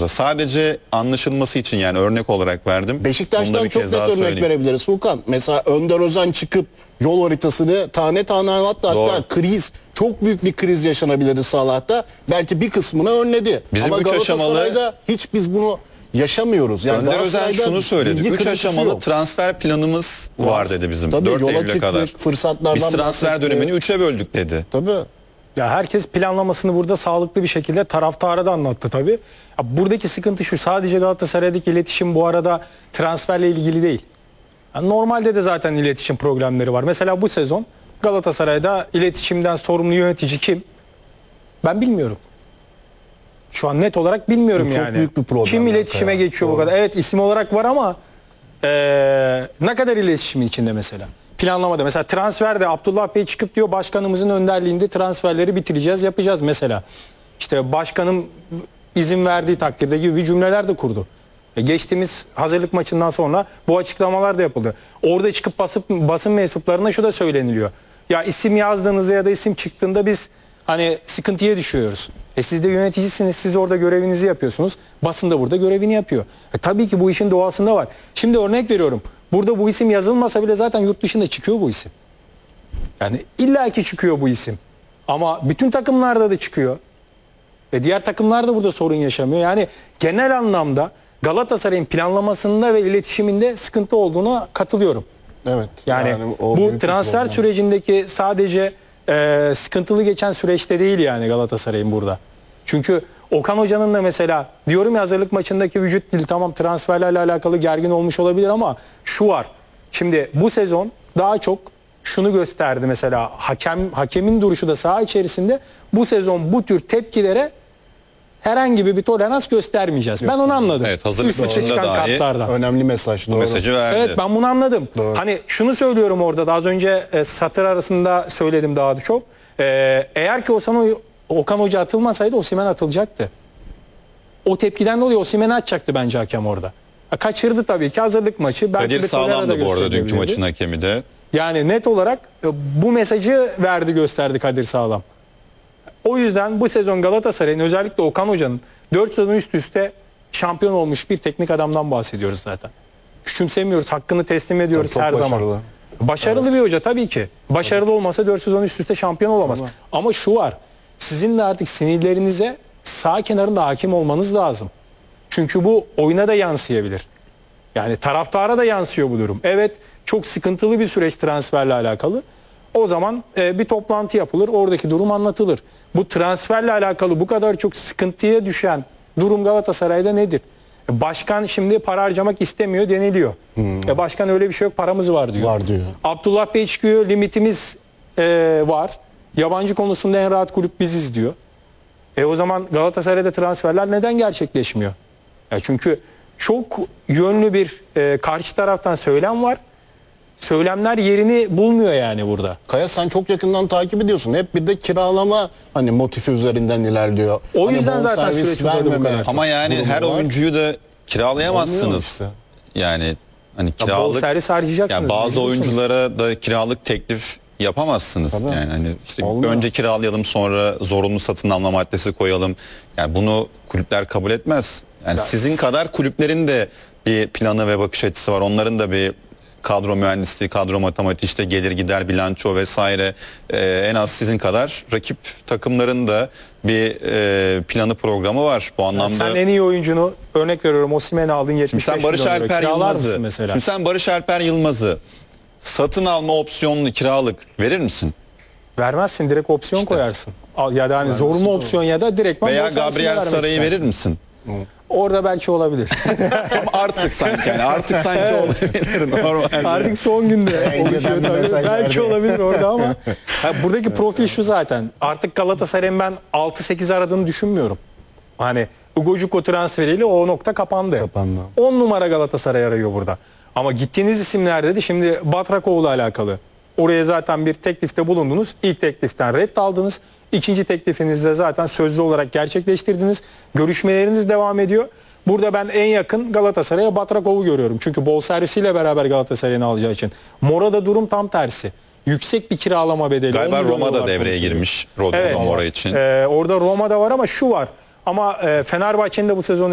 futbolcumuza. Sadece anlaşılması için yani örnek olarak verdim. Beşiktaş'tan çok net örnek verebiliriz Furkan. Mesela Önder Özen çıkıp yol haritasını tane tane anlattı. Hatta kriz, çok büyük bir kriz yaşanabilirdi Salah'ta. Belki bir kısmını önledi. Bizim ama 3 aşamalı... Galatasaray'da hiç biz bunu yaşamıyoruz. Yani Önder Özen şunu söyledi. 3 aşamalı transfer planımız var dedi bizim. Tabii, 4 yola Eylül'e çıktık, kadar. fırsatlardan Biz transfer dönemini 3'e böldük dedi. Tabii. Ya herkes planlamasını burada sağlıklı bir şekilde taraftara da anlattı tabii. Ya buradaki sıkıntı şu, sadece Galatasaray'daki iletişim bu arada transferle ilgili değil. Yani normalde de zaten iletişim problemleri var. Mesela bu sezon Galatasaray'da iletişimden sorumlu yönetici kim? Ben bilmiyorum. Şu an net olarak bilmiyorum çok yani. Çok büyük bir problem. Kim iletişime geçiyor bu kadar? Evet, isim olarak var ama ne kadar iletişimin içinde mesela? Planlamada mesela transferde Abdullah Bey çıkıp diyor başkanımızın önderliğinde transferleri bitireceğiz, yapacağız mesela. İşte başkanım izin verdiği takdirde gibi bir cümleler de kurdu. Geçtiğimiz hazırlık maçından sonra bu açıklamalar da yapıldı. Orada çıkıp basın mensuplarına şu da söyleniliyor. Ya isim yazdığınızda ya da isim çıktığında biz hani sıkıntıya düşüyoruz. Siz de yöneticisiniz, siz orada görevinizi yapıyorsunuz. Basın da burada görevini yapıyor. Tabii ki bu işin doğasında var. Şimdi örnek veriyorum. Burada bu isim yazılmasa bile zaten yurt dışında çıkıyor bu isim. Yani illaki çıkıyor bu isim. Ama bütün takımlarda da çıkıyor. Ve diğer takımlar da burada sorun yaşamıyor. Yani genel anlamda Galatasaray'ın planlamasında ve iletişiminde sıkıntı olduğuna katılıyorum. Evet. Yani bu transfer sürecindeki sadece sıkıntılı geçen süreçte değil yani Galatasaray'ın burada. Çünkü Okan Hoca'nın da mesela diyorum ya hazırlık maçındaki vücut dili tamam transferlerle alakalı gergin olmuş olabilir ama şu var. Şimdi bu sezon daha çok şunu gösterdi mesela hakemin duruşu da saha içerisinde bu sezon bu tür tepkilere herhangi bir tolerans göstermeyeceğiz. Ben onu anladım. Evet, hazırlık maçında dahi önemli mesaj. Bu mesajı verdi. Evet, ben bunu anladım. Doğru. Hani şunu söylüyorum orada da az önce satır arasında söyledim daha da çok. Eğer ki Okan Hoca atılmasaydı Osimhen atılacaktı. O tepkiden dolayı Osimhen'i atacaktı bence hakem orada. Kaçırdı tabii ki hazırlık maçı. Kadir Sağlam'dı bu arada dünkü maçın hakemi de. Yani net olarak bu mesajı verdi gösterdi Kadir Sağlam. O yüzden bu sezon Galatasaray'ın özellikle Okan Hoca'nın 4 sezon üst üste şampiyon olmuş bir teknik adamdan bahsediyoruz zaten. Küçümsemiyoruz, hakkını teslim ediyoruz çok her başarılı. zaman. Başarılı bir hoca tabii ki. Başarılı olmasa 4 sezon üst üste şampiyon olamaz. Ama şu var, sizin de artık sinirlerinize sağ kenarında hakim olmanız lazım. Çünkü bu oyuna da yansıyabilir. Yani taraftara da yansıyor bu durum. Evet, çok sıkıntılı bir süreç transferle alakalı. O zaman bir toplantı yapılır, oradaki durum anlatılır. Bu transferle alakalı bu kadar çok sıkıntıya düşen durum Galatasaray'da nedir? Başkan şimdi para harcamak istemiyor deniliyor. Başkan öyle bir şey yok, paramız var diyor. Var diyor. Abdullah Bey çıkıyor, limitimiz var. Yabancı konusunda en rahat kulüp biziz diyor. O zaman Galatasaray'da transferler neden gerçekleşmiyor? Çünkü çok yönlü bir karşı taraftan söylem var. Söylemler yerini bulmuyor yani burada. Kaya sen çok yakından takip ediyorsun. Hep bir de kiralama hani motifi üzerinden ilerliyor. O hani yüzden zaten süreç uzadı bu kadar. Ama yani her oyuncuyu da kiralayamazsınız. Işte. Yani hani kiralık servis harcayacaksınız. Yani bazı oyunculara da kiralık teklif yapamazsınız. Tabii. Yani hani işte Olmuyor. önce kiralayalım sonra zorunlu satın alma maddesi koyalım. Yani bunu kulüpler kabul etmez. Yani sizin kadar kulüplerin de bir planı ve bakış açısı var. Onların da bir kadro mühendisliği, kadro matematiği, işte gelir gider bilanço vesaire en az sizin kadar rakip takımların da bir planı programı var. Bu anlamda sen en iyi oyuncunu örnek veriyorum Osimhen'i aldın 75 sen Barış milyon euro. Alper Kiralar Yılmaz'ı mısın mesela? Şimdi sen Barış Alper Yılmaz'ı satın alma opsiyonlu kiralık verir misin? Vermezsin, direkt opsiyon koyarsın. Ya da hani zorunlu opsiyon ya da direktman Veya bonservisini Gabriel vermek Saray'ı istersin. verir misin? Orada belki olabilir. Ama artık sanki olabilir normalde. Artık son günde oluşuyor bir tabii. mesaj Belki verdi. olabilir orada ama buradaki profil şu zaten. Artık Galatasaray'ın ben 6-8 aradığını düşünmüyorum. Hani Ugo Cuko transferiyle o nokta kapandı. Kapandı. 10 numara Galatasaray arıyor burada. Ama gittiğiniz isimlerde de şimdi Batrakoğlu'la alakalı. Oraya zaten bir teklifte bulundunuz. İlk tekliften red aldınız. İkinci teklifinizde zaten sözlü olarak gerçekleştirdiniz. Görüşmeleriniz devam ediyor. Burada ben en yakın Galatasaray'a Batrakov'u görüyorum. Çünkü bonservisiyle beraber Galatasaray'ın alacağı için. Mora'da durum tam tersi. Yüksek bir kiralama bedeli. Galiba 10 milyon Roma'da dolar devreye konuşuluyor. girmiş Rodrigo Evet. Mora için. Orada Roma'da var ama şu var. Ama Fenerbahçe'nin de bu sezon